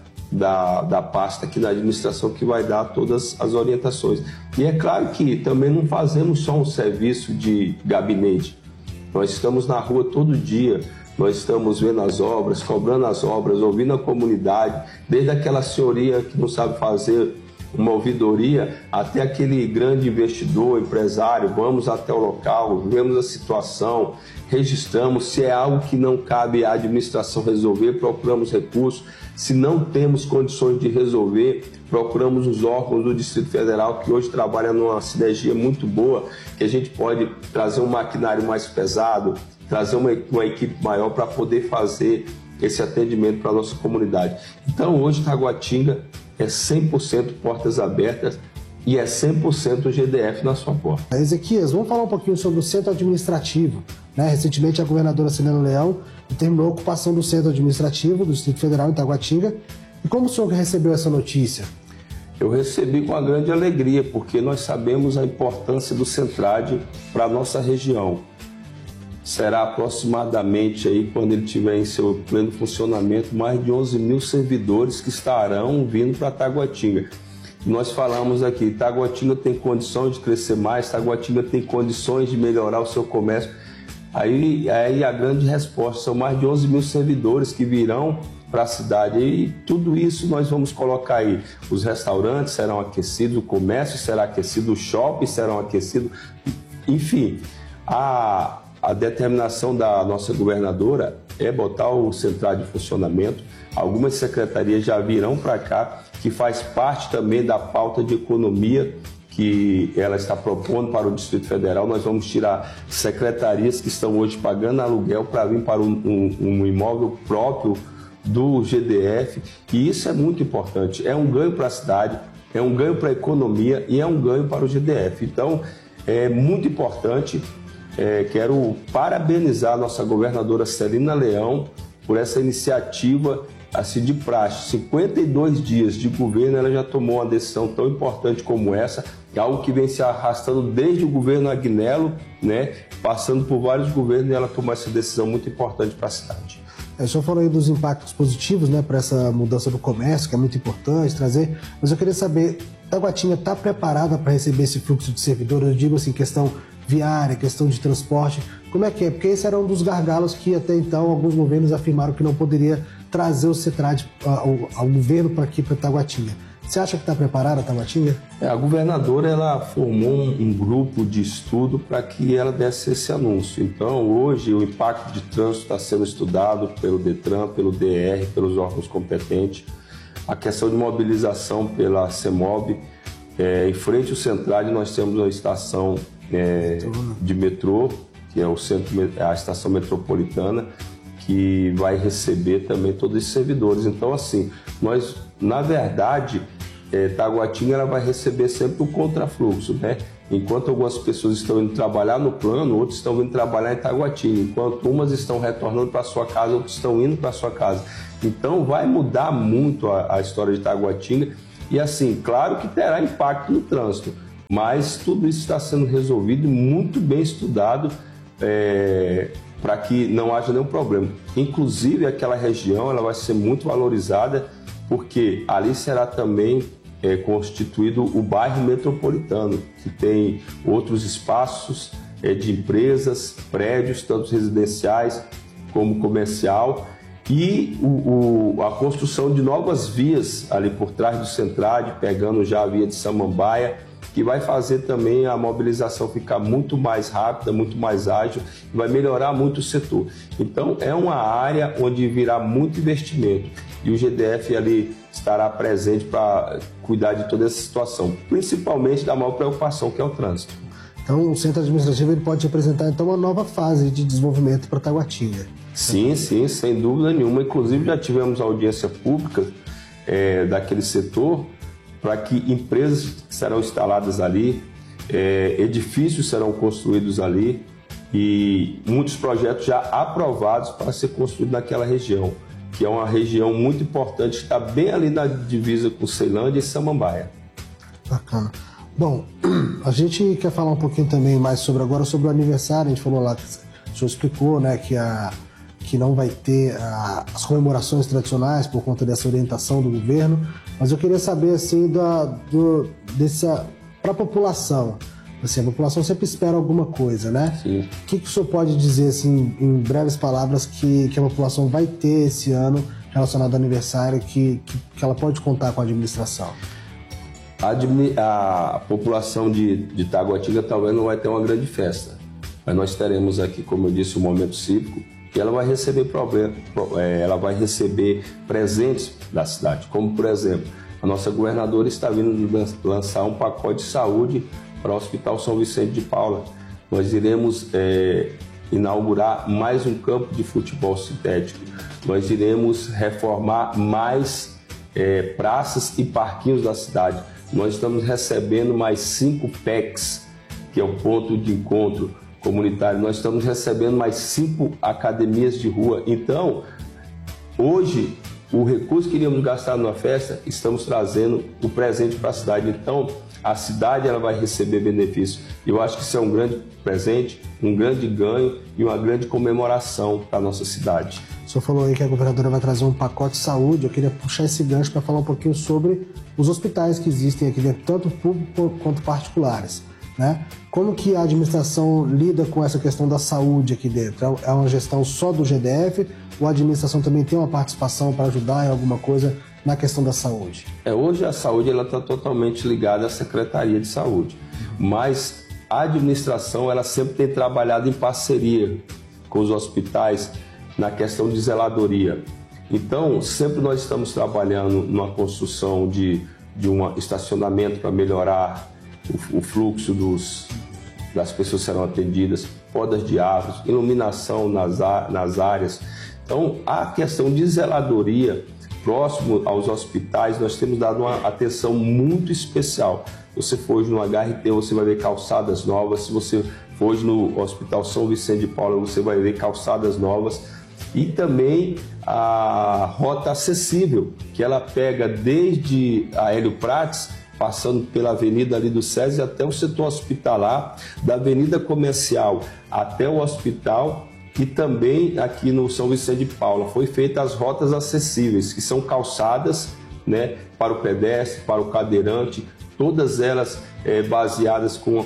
da pasta aqui na administração, que vai dar todas as orientações. E é claro que também não fazemos só um serviço de gabinete. Nós estamos na rua todo dia, nós estamos vendo as obras, cobrando as obras, ouvindo a comunidade, desde aquela senhoria que não sabe fazer uma ouvidoria até aquele grande investidor, empresário. Vamos até o local, vemos a situação, registramos. Se é algo que não cabe à administração resolver, procuramos recursos. Se não temos condições de resolver, procuramos os órgãos do Distrito Federal, que hoje trabalham numa sinergia muito boa, que a gente pode trazer um maquinário mais pesado, trazer uma equipe maior para poder fazer esse atendimento para a nossa comunidade. Então, hoje, Taguatinga é 100% portas abertas e é 100% GDF na sua porta. Ezequias, vamos falar um pouquinho sobre o centro administrativo. Recentemente, a governadora Celina Leão determinou a ocupação do centro administrativo do Distrito Federal em Taguatinga. E como o senhor recebeu essa notícia? Eu recebi com uma grande alegria, porque nós sabemos a importância do Centrade para a nossa região. Será aproximadamente, aí, quando ele estiver em seu pleno funcionamento, mais de 11 mil servidores que estarão vindo para Taguatinga. Nós falamos aqui, Taguatinga tem condições de crescer mais, Taguatinga tem condições de melhorar o seu comércio. Aí a grande resposta, são mais de 11 mil servidores que virão para a cidade. E tudo isso nós vamos colocar aí. Os restaurantes serão aquecidos, o comércio será aquecido, os shoppings serão aquecidos. Enfim, a determinação da nossa governadora é botar o Centrade em funcionamento. Algumas secretarias já virão para cá, que faz parte também da pauta de economia que ela está propondo para o Distrito Federal. Nós vamos tirar secretarias que estão hoje pagando aluguel para vir para um imóvel próprio do GDF, e isso é muito importante. É um ganho para a cidade, é um ganho para a economia e é um ganho para o GDF. Então, é muito importante. Quero parabenizar a nossa governadora Celina Leão por essa iniciativa assim, de praxe. 52 dias de governo, ela já tomou uma decisão tão importante como essa, algo que vem se arrastando desde o governo Agnello, passando por vários governos, e ela tomou essa decisão muito importante para a cidade. O senhor falou aí dos impactos positivos, para essa mudança do comércio, que é muito importante trazer, mas eu queria saber, Taguatinga está preparada para receber esse fluxo de servidores? Eu digo assim, questão viária, questão de transporte, como é que é? Porque esse era um dos gargalos que até então alguns governos afirmaram que não poderia trazer o Centrade ao governo para aqui, para Taguatinga. Você acha que está preparada a Taguatinga? A governadora ela formou um grupo de estudo para que ela desse esse anúncio. Então, hoje, o impacto de trânsito está sendo estudado pelo DETRAN, pelo DR, pelos órgãos competentes. A questão de mobilização pela CEMOB. Em frente ao Centrade, nós temos uma estação de metrô, que é a estação metropolitana, que vai receber também todos esses servidores. Então, assim, nós, na verdade, Taguatinga ela vai receber sempre o contrafluxo, né? Enquanto algumas pessoas estão indo trabalhar no plano, outros estão vindo trabalhar em Taguatinga. Enquanto umas estão retornando para sua casa, outros estão indo para sua casa. Então vai mudar muito a história de Taguatinga. E assim, claro que terá impacto no trânsito, mas tudo isso está sendo resolvido e muito bem estudado para que não haja nenhum problema. Inclusive aquela região ela vai ser muito valorizada, porque ali será também constituído o bairro metropolitano, que tem outros espaços de empresas, prédios, tanto residenciais como comercial, e a construção de novas vias ali por trás do Centrade, pegando já a via de Samambaia, que vai fazer também a mobilização ficar muito mais rápida, muito mais ágil, e vai melhorar muito o setor. Então é uma área onde virá muito investimento, e o GDF ali estará presente para cuidar de toda essa situação, principalmente da maior preocupação, que é o trânsito. Então o centro administrativo ele pode apresentar então uma nova fase de desenvolvimento para Taguatinga. Sim, sem dúvida nenhuma. Inclusive já tivemos audiência pública daquele setor, para que empresas serão instaladas ali, edifícios serão construídos ali e muitos projetos já aprovados para ser construídos naquela região, que é uma região muito importante, que está bem ali na divisa com Ceilândia e Samambaia. Bacana. Bom, a gente quer falar um pouquinho também mais sobre o aniversário. A gente falou lá, o senhor explicou, né, que não vai ter as comemorações tradicionais por conta dessa orientação do governo, mas eu queria saber, assim, para a população. Assim, a população sempre espera alguma coisa, né? Sim. O que o senhor pode dizer, assim, em breves palavras, que a população vai ter esse ano relacionado ao aniversário, que ela pode contar com a administração? A população de Taguatinga talvez não vai ter uma grande festa, mas nós teremos aqui, como eu disse, o momento cívico, e ela vai receber presentes da cidade, como por exemplo, a nossa governadora está vindo lançar um pacote de saúde para o Hospital São Vicente de Paula. Nós iremos inaugurar mais um campo de futebol sintético, nós iremos reformar mais praças e parquinhos da cidade, nós estamos recebendo mais 5 PECs, que é o ponto de encontro comunitário, nós estamos recebendo mais 5 academias de rua. Então, hoje, o recurso que iríamos gastar numa festa, estamos trazendo o presente para a cidade. Então, a cidade ela vai receber benefício. Eu acho que isso é um grande presente, um grande ganho e uma grande comemoração para a nossa cidade. O senhor falou aí que a governadora vai trazer um pacote de saúde. Eu queria puxar esse gancho para falar um pouquinho sobre os hospitais que existem aqui dentro, tanto públicos quanto particulares, né? Como que a administração lida com essa questão da saúde aqui dentro? É uma gestão só do GDF ou a administração também tem uma participação para ajudar em alguma coisa na questão da saúde? Hoje a saúde está totalmente ligada à Secretaria de Saúde, mas a administração ela sempre tem trabalhado em parceria com os hospitais na questão de zeladoria. Então, sempre nós estamos trabalhando numa construção de um estacionamento para melhorar o fluxo das pessoas que serão atendidas, podas de árvores, iluminação nas áreas. Então, a questão de zeladoria próximo aos hospitais, nós temos dado uma atenção muito especial. Você for hoje no HRT, você vai ver calçadas novas. Se você for hoje no Hospital São Vicente de Paula, você vai ver calçadas novas. E também a rota acessível, que ela pega desde a Hélio Prates, passando pela avenida ali do SESI até o setor hospitalar, da avenida comercial até o hospital, e também aqui no São Vicente de Paula foi feitas as rotas acessíveis, que são calçadas, né, para o pedestre, para o cadeirante, todas elas baseadas com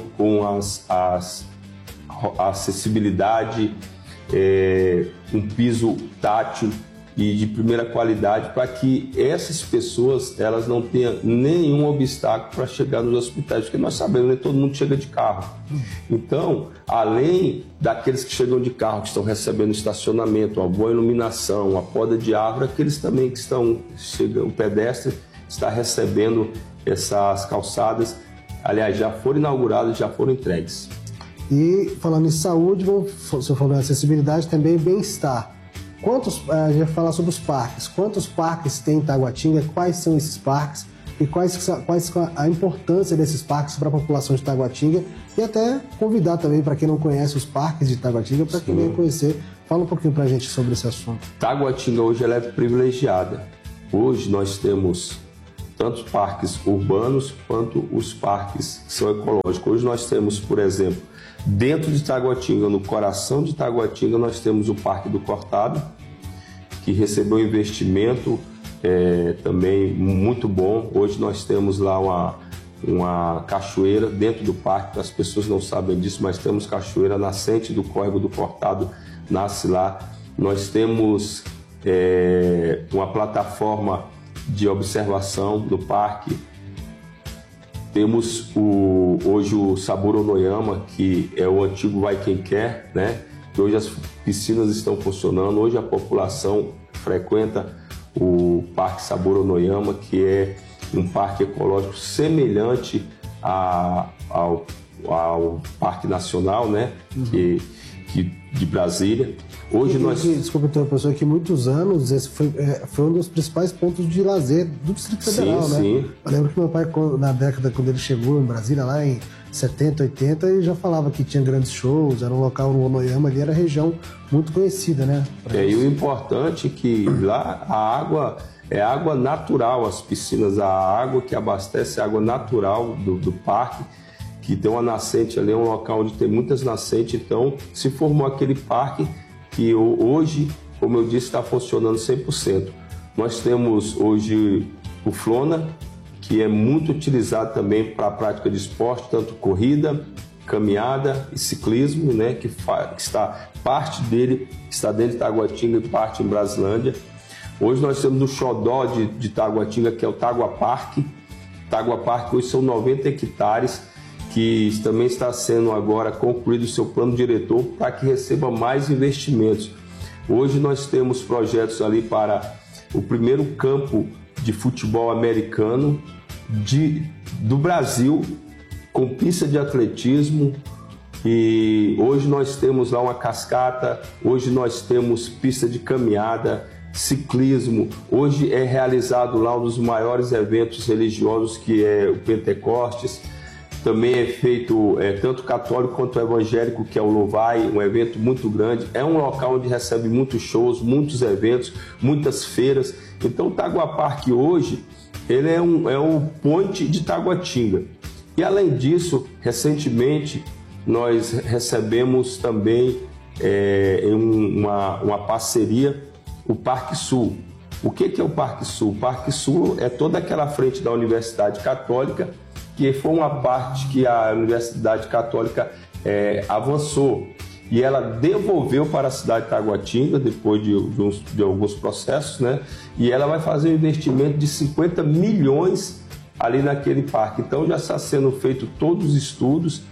a acessibilidade, um piso tátil e de primeira qualidade, para que essas pessoas elas não tenham nenhum obstáculo para chegar nos hospitais, porque nós sabemos que todo mundo chega de carro. Então, além daqueles que chegam de carro, que estão recebendo estacionamento, uma boa iluminação, uma poda de árvore, aqueles também que o pedestre está recebendo essas calçadas, aliás, já foram inauguradas, já foram entregues. E falando em saúde, você falou em acessibilidade, também bem-estar. A gente vai falar sobre os parques. Quantos parques tem em Taguatinga? Quais são esses parques? e quais a importância desses parques para a população de Taguatinga e até convidar também para quem não conhece os parques de Taguatinga para quem venha conhecer. Fala um pouquinho para a gente sobre esse assunto. Taguatinga hoje ela é privilegiada. Hoje nós temos tanto parques urbanos quanto os parques que são ecológicos. Hoje nós temos, por exemplo, dentro de Taguatinga, no coração de Taguatinga, nós temos o Parque do Cortado, que recebeu um investimento também muito bom. Hoje nós temos lá uma cachoeira dentro do parque, as pessoas não sabem disso, mas temos cachoeira nascente do Córrego do Cortado, nasce lá. Nós temos uma plataforma de observação do parque. Temos hoje o Sabor Onoyama, que é o antigo Vai Quem Quer, né? Que hoje as piscinas estão funcionando, hoje a população frequenta o Parque Sabor Onoyama, que é um parque ecológico semelhante ao Parque Nacional, né? De Brasília. Hoje Desculpa ter uma pessoa que muitos anos esse foi um dos principais pontos de lazer do Distrito Federal, né? Sim. Eu lembro que meu pai, na década, quando ele chegou em Brasília, lá em 70, 80, ele já falava que tinha grandes shows, era um local no Onoyama, ali era região muito conhecida, né? E o importante é que lá a água é água natural, as piscinas, a água que abastece a água natural do parque, que tem uma nascente ali, é um local onde tem muitas nascentes, então se formou aquele parque que hoje, como eu disse, está funcionando 100%. Nós temos hoje o Flona, que é muito utilizado também para a prática de esporte, tanto corrida, caminhada e ciclismo, né, que está parte dele está dentro de Taguatinga e parte em Brasilândia. Hoje nós temos o xodó de Taguatinga, que é o Tagua Parque. Tagua Parque hoje são 90 hectares, que também está sendo agora concluído o seu plano diretor para que receba mais investimentos. Hoje nós temos projetos ali para o primeiro campo de futebol americano do Brasil, com pista de atletismo, e hoje nós temos lá uma cascata, hoje nós temos pista de caminhada, ciclismo. Hoje é realizado lá um dos maiores eventos religiosos, que é o Pentecostes. Também é feito tanto católico quanto evangélico, que é o Louvai, um evento muito grande. É um local onde recebe muitos shows, muitos eventos, muitas feiras. Então o Tagua Parque hoje ele é um point de Taguatinga. E além disso, recentemente nós recebemos também uma parceria, o Parque Sul. O que é o Parque Sul? O Parque Sul é toda aquela frente da Universidade Católica, que foi uma parte que a Universidade Católica avançou e ela devolveu para a cidade de Taguatinga depois de alguns processos, né? E ela vai fazer um investimento de 50 milhões ali naquele parque. Então já está sendo feito todos os estudos,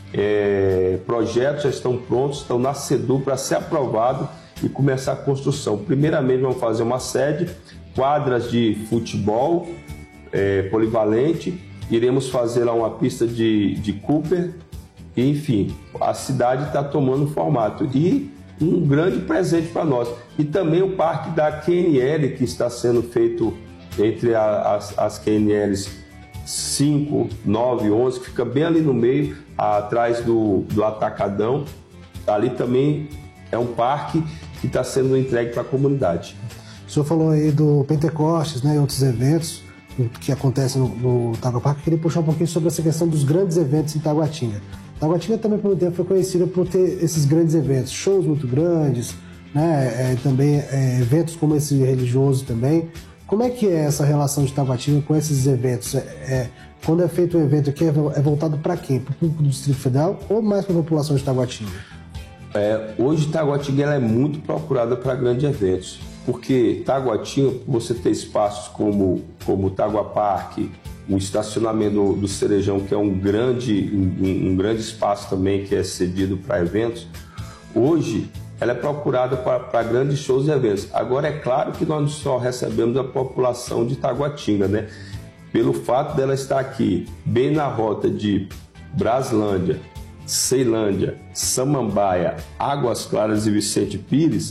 projetos já estão prontos, estão na CEDU para ser aprovado e começar a construção. Primeiramente vamos fazer uma sede, quadras de futebol polivalente, iremos fazer lá uma pista de Cooper, e, enfim, a cidade está tomando formato. E um grande presente para nós. E também o parque da QNL, que está sendo feito entre as QNLs 5, 9, 11, que fica bem ali no meio, atrás do Atacadão. Ali também é um parque que está sendo entregue para a comunidade. O senhor falou aí do Pentecostes, né, e outros eventos que acontecem no Tagua Parque. Eu queria puxar um pouquinho sobre essa questão dos grandes eventos em Taguatinga. Taguatinga também por muito tempo foi conhecida por ter esses grandes eventos, shows muito grandes, né? Também eventos como esse religioso também. Como é que é essa relação de Taguatinga com esses eventos? Quando é feito um evento aqui, é voltado para quem? Para o público do Distrito Federal ou mais para a população de Taguatinga? Hoje Taguatinga ela é muito procurada para grandes eventos, porque Taguatinga, você tem espaços como o Tagua Parque, o estacionamento do Cerejão, que é um grande espaço também que é cedido para eventos. Hoje ela é procurada para grandes shows e eventos. Agora é claro que nós só recebemos a população de Taguatinga, né? Pelo fato dela estar aqui, bem na rota de Brasilândia, Ceilândia, Samambaia, Águas Claras e Vicente Pires,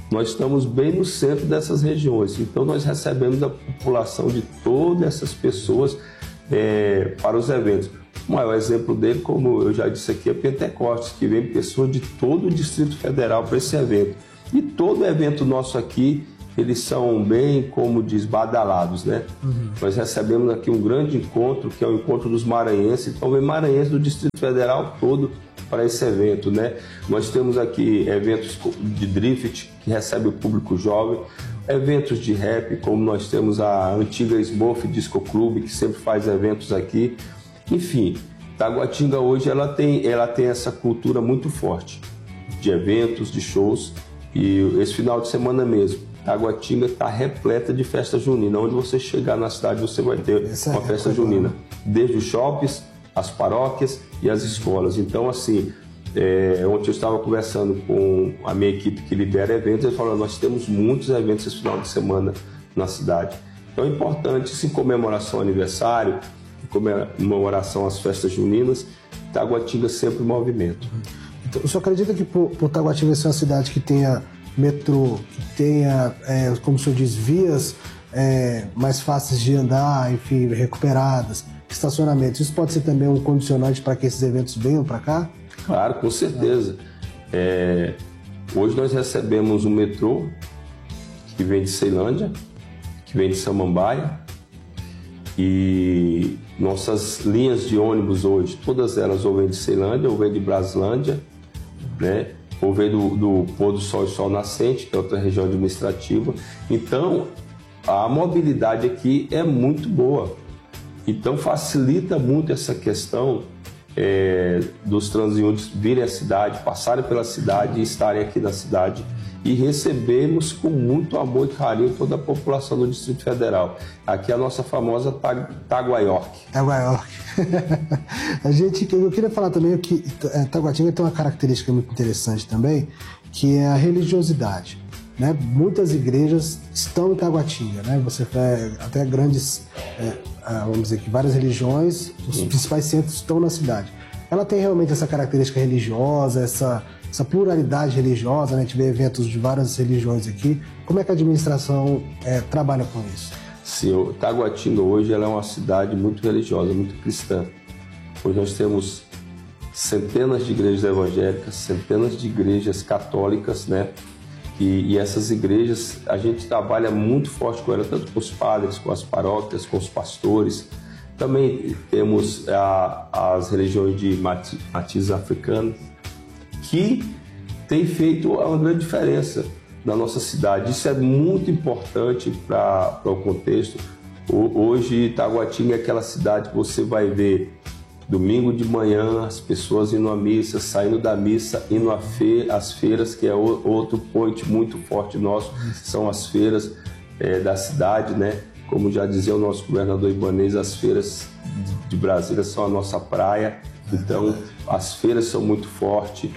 nós estamos bem no centro dessas regiões. Então nós recebemos a população de todas essas pessoas para os eventos. O maior exemplo dele, como eu já disse aqui, é Pentecostes, que vem pessoas de todo o Distrito Federal para esse evento. E todo evento nosso aqui, eles são bem, como diz, badalados, né? Nós recebemos aqui um grande encontro, que é o encontro dos maranhenses. Então vem maranhenses do Distrito Federal todo para esse evento, né? Nós temos aqui eventos de drift, que recebe o público jovem, eventos de rap, como nós temos a antiga Smurf Disco Club, que sempre faz eventos aqui. Enfim, Taguatinga hoje ela tem essa cultura muito forte de eventos, de shows. E esse final de semana mesmo, Taguatinga está repleta de festa junina. Onde você chegar na cidade, você vai ter uma festa junina. Desde os shoppings, as paróquias e as escolas. Então, assim, ontem eu estava conversando com a minha equipe que lidera eventos, e falando, nós temos muitos eventos esse final de semana na cidade. Então é importante, em comemoração ao aniversário, em comemoração às festas juninas, Taguatinga sempre em movimento. Então, o senhor acredita que por Taguatinga ser uma cidade que tenha metrô, que tenha, como o senhor diz, vias mais fáceis de andar, enfim, recuperadas, estacionamentos, isso pode ser também um condicionante para que esses eventos venham para cá? Claro, com certeza. Hoje nós recebemos um metrô que vem de Ceilândia, que vem de Samambaia, e nossas linhas de ônibus hoje, todas elas ou vêm de Ceilândia ou vêm de Braslândia, né? Ou vêm do Pôr do Sol e Sol Nascente, que é outra região administrativa. Então, a mobilidade aqui é muito boa. Então, facilita muito essa questão dos transeuntes virem à cidade, passarem pela cidade e estarem aqui na cidade. E recebemos com muito amor e carinho toda a população do Distrito Federal. Aqui é a nossa famosa Taguaiorque. Taguaiorque. Eu queria falar também que Taguatinga tem uma característica muito interessante também, que é a religiosidade. Né? Muitas igrejas estão em Taguatinga, né? Você vê até grandes, vamos dizer que várias religiões, os principais centros estão na cidade. Ela tem realmente essa característica religiosa, essa pluralidade religiosa, né? A gente vê eventos de várias religiões aqui. Como é que a administração trabalha com isso? Sim, Taguatinga hoje ela é uma cidade muito religiosa, muito cristã. Hoje nós temos centenas de igrejas evangélicas, centenas de igrejas católicas, né? E essas igrejas, a gente trabalha muito forte com elas, tanto com os padres, com as paróquias, com os pastores. Também temos as religiões de matizes africanos, que tem feito uma grande diferença na nossa cidade. Isso é muito importante para o contexto. Hoje, Taguatinga é aquela cidade que você vai ver domingo de manhã as pessoas indo à missa, saindo da missa, indo às feiras, que é outro point muito forte nosso, são as feiras da cidade, né? Como já dizia o nosso governador Ibanez, as feiras de Brasília são a nossa praia, então as feiras são muito fortes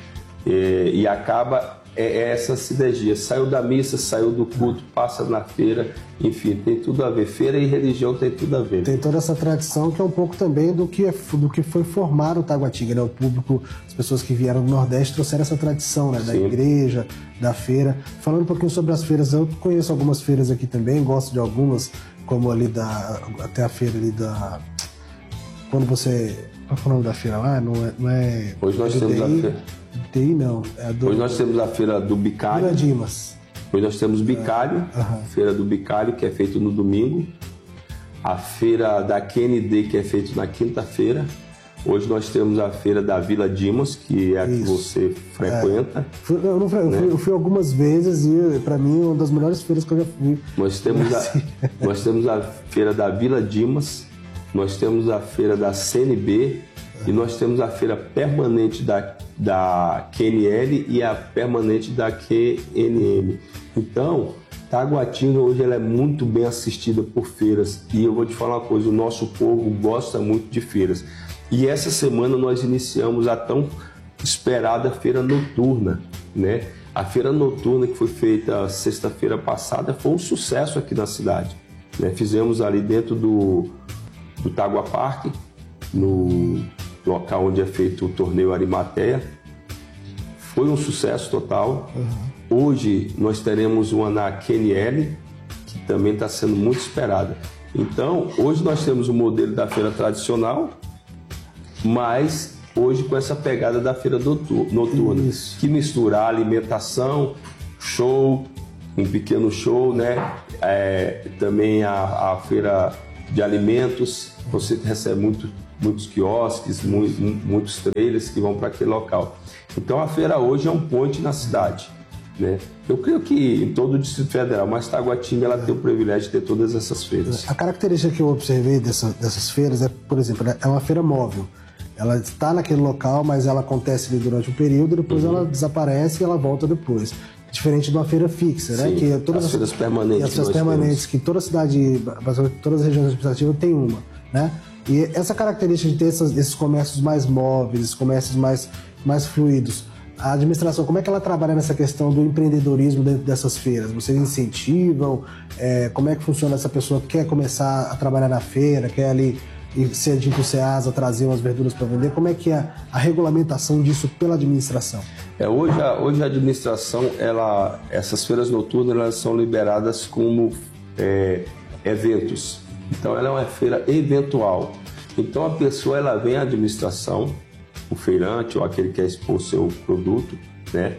e acaba essa sinergia, saiu da missa, saiu do culto, passa na feira, enfim, tem tudo a ver, feira e religião tem tudo a ver. Tem toda essa tradição que é um pouco também do que foi formar o Taguatinga, né? O público, as pessoas que vieram do Nordeste trouxeram essa tradição, né? Da igreja, da feira. Falando um pouquinho sobre as feiras, eu conheço algumas feiras aqui também, gosto de algumas, como ali até a feira ali da... Quando você... Qual é o nome da feira lá? Não é hoje nós temos a feira... TI não. Hoje nós temos a feira do Bicalho. Vila Dimas. Hoje nós temos Bicalho, feira do Bicalho, que é feito no domingo. A feira da QND, que é feita na quinta-feira. Hoje nós temos a feira da Vila Dimas, que é a que você frequenta. Eu fui algumas vezes e, para mim, uma das melhores feiras que eu já fui. Nós temos a feira da Vila Dimas, nós temos a feira da CNB e nós temos a feira permanente da QNL e a permanente da QNM. Então, Taguatinga hoje ela é muito bem assistida por feiras e eu vou te falar uma coisa, o nosso povo gosta muito de feiras. E essa semana nós iniciamos a tão esperada feira noturna, né? A feira noturna que foi feita sexta-feira passada foi um sucesso aqui na cidade, né? Fizemos ali dentro do Tagua Park, no local onde é feito o torneio Arimateia. Foi um sucesso total. Hoje nós teremos uma na QNL, que também está sendo muito esperada. Então, hoje nós temos o modelo da feira tradicional, mas hoje com essa pegada da feira noturna, que mistura alimentação, show, um pequeno show, né? Também a feira de alimentos, você recebe muitos quiosques, muitos trailers que vão para aquele local. Então a feira hoje é um ponte na cidade, né? Eu creio que em todo o Distrito Federal, mas Taguatinga ela tem o privilégio de ter todas essas feiras. A característica que eu observei dessas feiras é, por exemplo, é uma feira móvel. Ela está naquele local, mas ela acontece ali durante um período, depois ela desaparece e ela volta depois. Diferente de uma feira fixa, né? Sim, que todas as feiras permanentes. As feiras permanentes, que toda cidade, todas as regiões administrativas tem uma, né? E essa característica de ter esses comércios mais móveis, esses comércios mais fluidos, a administração, como é que ela trabalha nessa questão do empreendedorismo dentro dessas feiras? Vocês incentivam? Como é que funciona essa pessoa que quer começar a trabalhar na feira, quer ali ser de Ceasa, trazer umas verduras para vender? Como é que é a regulamentação disso pela administração? Hoje a administração, essas feiras noturnas, elas são liberadas como eventos. Então ela é uma feira eventual. Então a pessoa ela vem à administração, o feirante ou aquele que quer expor seu produto, né?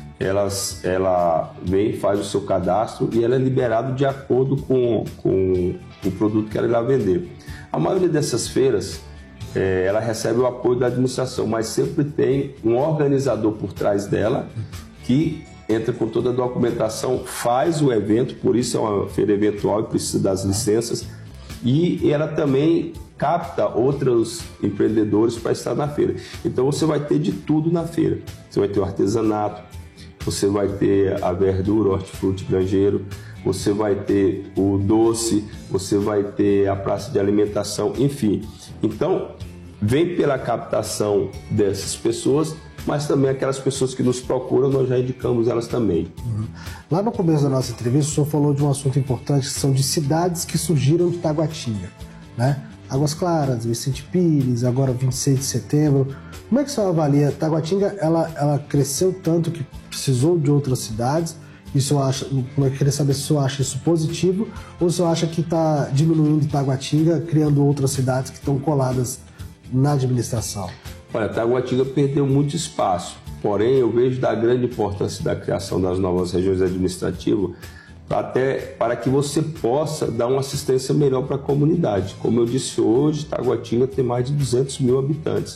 Ela vem, faz o seu cadastro e ela é liberada de acordo com o produto que ela irá vender. A maioria dessas feiras, ela recebe o apoio da administração, mas sempre tem um organizador por trás dela que entra com toda a documentação, faz o evento, por isso é uma feira eventual e precisa das licenças, e ela também capta outros empreendedores para estar na feira. Então você vai ter de tudo na feira. Você vai ter o artesanato, você vai ter a verdura, o hortifruti granjeiro, você vai ter o doce, você vai ter a praça de alimentação, enfim. Então, vem pela captação dessas pessoas, mas também aquelas pessoas que nos procuram, nós já indicamos elas também. Lá no começo da nossa entrevista, o senhor falou de um assunto importante, que são de cidades que surgiram de Taguatinga, né? Águas Claras, Vicente Pires, agora 26 de setembro. Como é que o senhor avalia? Taguatinga, ela cresceu tanto que precisou de outras cidades. Isso eu acho, eu queria saber se o senhor acha isso positivo ou se o senhor acha que está diminuindo Taguatinga, criando outras cidades que estão coladas na administração. Olha, Taguatinga perdeu muito espaço, porém eu vejo da grande importância da criação das novas regiões administrativas até para que você possa dar uma assistência melhor para a comunidade. Como eu disse hoje, Taguatinga tem mais de 200 mil habitantes.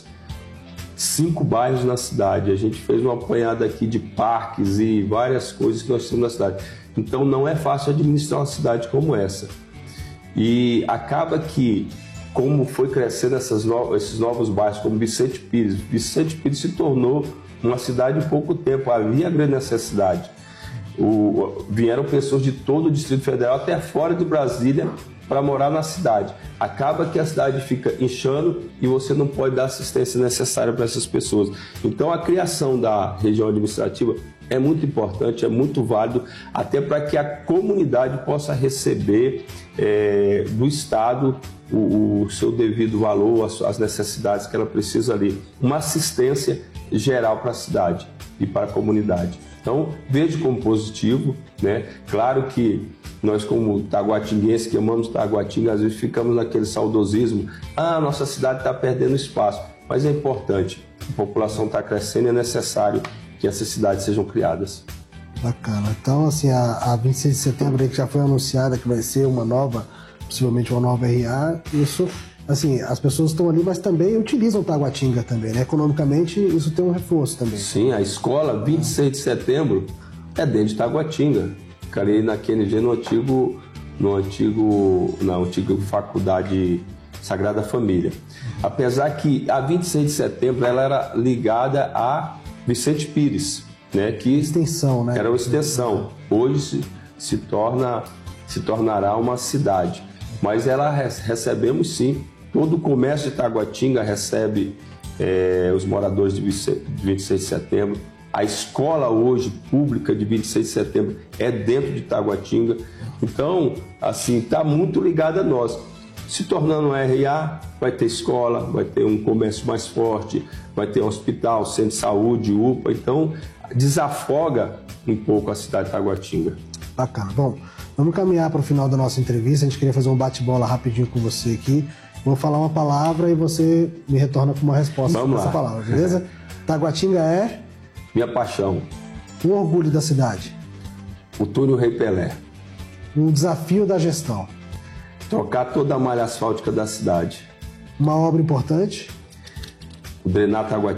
5 bairros na cidade, a gente fez uma apanhada aqui de parques e várias coisas que nós temos na cidade. Então não é fácil administrar uma cidade como essa. E acaba que, como foi crescendo esses novos bairros, como Vicente Pires se tornou uma cidade em pouco tempo, havia grande necessidade. Vieram pessoas de todo o Distrito Federal, até fora de Brasília, para morar na cidade. Acaba que a cidade fica inchando e você não pode dar a assistência necessária para essas pessoas. Então a criação da região administrativa é muito importante, é muito válido, até para que a comunidade possa receber do Estado o seu devido valor, as necessidades que ela precisa ali. Uma assistência geral para a cidade e para a comunidade. Então, vejo como positivo, né? Claro que nós, como taguatinguenses que amamos Taguatinga, às vezes ficamos naquele saudosismo. Nossa cidade está perdendo espaço. Mas é importante, a população está crescendo e é necessário que essas cidades sejam criadas. Bacana. Então, assim, a 26 de setembro aí que já foi anunciada que vai ser uma nova, possivelmente uma nova RA, isso, assim, as pessoas estão ali, mas também utilizam Taguatinga também, né? Economicamente, isso tem um reforço também. Sim, a escola 26 de setembro é dentro de Taguatinga. Ficarei na QNG na antiga faculdade Sagrada Família. Apesar que a 26 de setembro ela era ligada a Vicente Pires, né? Que extensão, né? Era uma extensão. Hoje se tornará uma cidade. Mas ela recebemos sim, todo o comércio de Taguatinga recebe os moradores de 26 de setembro. A escola hoje, pública de 26 de setembro, é dentro de Taguatinga. Então, assim, está muito ligado a nós. Se tornando um RA, vai ter escola, vai ter um comércio mais forte, vai ter um hospital, centro de saúde, UPA. Então, desafoga um pouco a cidade de Taguatinga. Bacana. Bom, vamos caminhar para o final da nossa entrevista. A gente queria fazer um bate-bola rapidinho com você aqui. Vou falar uma palavra e você me retorna com uma resposta Vamos essa lá. palavra, beleza? Taguatinga é Minha paixão, um orgulho da cidade, o túnel Rei Pelé. um desafio da gestão, Trocar toda a malha asfáltica da cidade. uma obra importante, O drenar Taguatinga.